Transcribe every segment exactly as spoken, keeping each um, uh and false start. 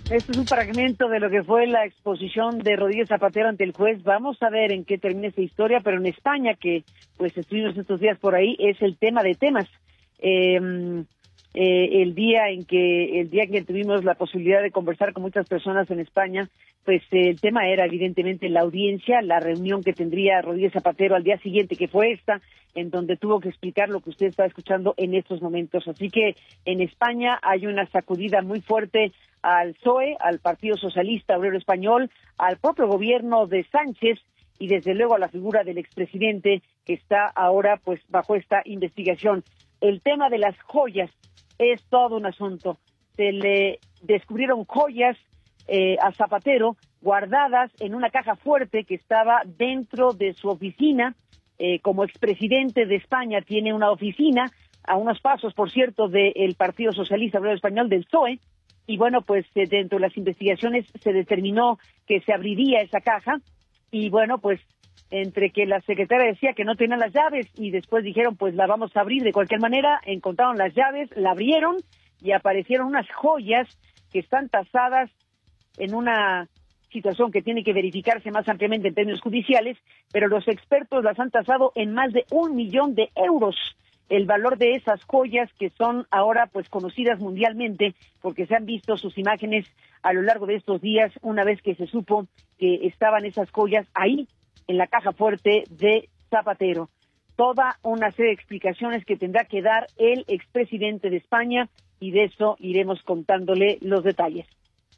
Este es un fragmento de lo que fue la exposición de Rodríguez Zapatero ante el juez. Vamos a ver en qué termina esta historia, pero en España, que pues estuvimos estos días por ahí, es el tema de temas. Eh, eh, el día en que el día en que tuvimos la posibilidad de conversar con muchas personas en España, pues eh, el tema era evidentemente la audiencia, la reunión que tendría Rodríguez Zapatero al día siguiente, que fue esta, en donde tuvo que explicar lo que usted está escuchando en estos momentos. Así que en España hay una sacudida muy fuerte al P S O E, al Partido Socialista Obrero Español, al propio gobierno de Sánchez y desde luego a la figura del expresidente que está ahora pues bajo esta investigación. El tema de las joyas es todo un asunto. Se le descubrieron joyas eh, a Zapatero guardadas en una caja fuerte que estaba dentro de su oficina. Eh, como expresidente de España tiene una oficina a unos pasos, por cierto, del Partido Socialista Obrero Español, del P S O E, y bueno, pues eh, dentro de las investigaciones se determinó que se abriría esa caja, y bueno, pues entre que la secretaria decía que no tenían las llaves y después dijeron pues la vamos a abrir de cualquier manera, encontraron las llaves, la abrieron y aparecieron unas joyas que están tasadas en una situación que tiene que verificarse más ampliamente en términos judiciales, pero los expertos las han tasado en más de un millón de euros. El valor de esas joyas que son ahora pues conocidas mundialmente porque se han visto sus imágenes a lo largo de estos días una vez que se supo que estaban esas joyas ahí en la caja fuerte de Zapatero. Toda una serie de explicaciones que tendrá que dar el expresidente de España y de eso iremos contándole los detalles.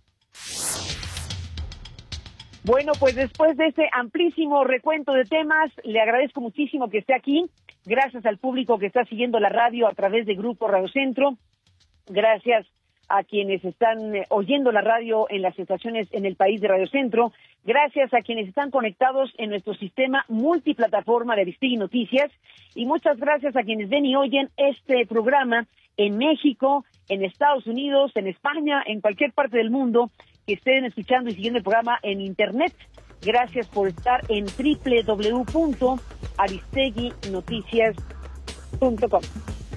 Bueno, pues después de este amplísimo recuento de temas, le agradezco muchísimo que esté aquí. Gracias al público que está siguiendo la radio a través de Grupo Radio Centro. Gracias a quienes están eh, oyendo la radio en las estaciones en el país de Radio Centro. Gracias a quienes están conectados en nuestro sistema multiplataforma de Aristegui Noticias. Y muchas gracias a quienes ven y oyen este programa en México, en Estados Unidos, en España, en cualquier parte del mundo, que estén escuchando y siguiendo el programa en Internet. Gracias por estar en doble u doble u doble u punto aristegui noticias punto com.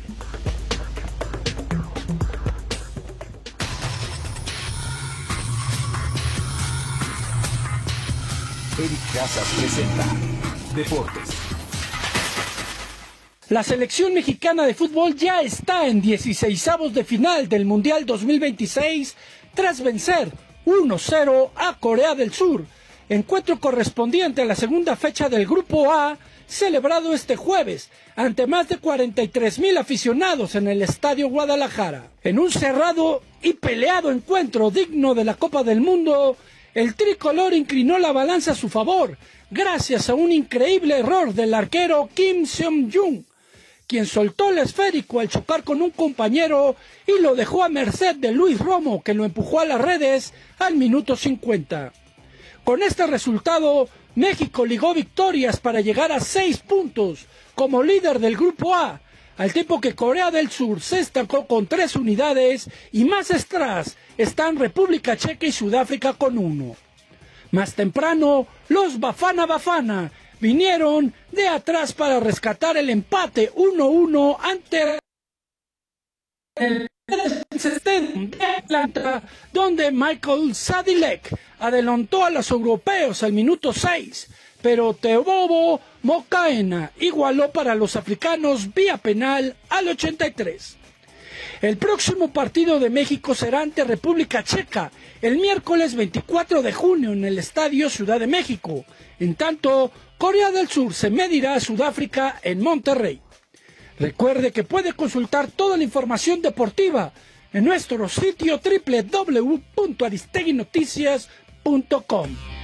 Eric Casas presenta Deportes. La selección mexicana de fútbol ya está en dieciseisavos de final del Mundial dos mil veintiséis tras vencer uno cero a Corea del Sur, encuentro correspondiente a la segunda fecha del Grupo A, celebrado este jueves ante más de cuarenta y tres mil aficionados en el Estadio Guadalajara. En un cerrado y peleado encuentro digno de la Copa del Mundo, el tricolor inclinó la balanza a su favor, gracias a un increíble error del arquero Kim Seong-jung, quien soltó el esférico al chocar con un compañero y lo dejó a merced de Luis Romo, que lo empujó a las redes al minuto cincuenta. Con este resultado, México ligó victorias para llegar a seis puntos como líder del Grupo A, al tiempo que Corea del Sur se estancó con tres unidades y más atrás están República Checa y Sudáfrica con uno. Más temprano, los Bafana Bafana vinieron de atrás para rescatar el empate uno uno ante el de Atlanta, donde Michael Sadilek adelantó a los europeos al minuto seis, pero Tebobo Mokaena igualó para los africanos vía penal al ochenta y tres. El próximo partido de México será ante República Checa el miércoles veinticuatro de junio en el Estadio Ciudad de México. En tanto, Corea del Sur se medirá a Sudáfrica en Monterrey. Recuerde que puede consultar toda la información deportiva en nuestro sitio doble u doble u doble u punto aristegui noticias punto com.